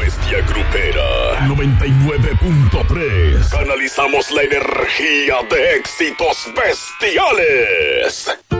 bestia grupera 99.3. Canalizamos la energía de éxitos bestiales.